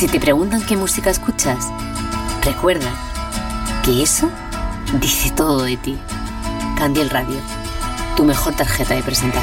Si te preguntan qué música escuchas, recuerda que eso dice todo de ti. Candiel Radio, tu mejor tarjeta de presentación.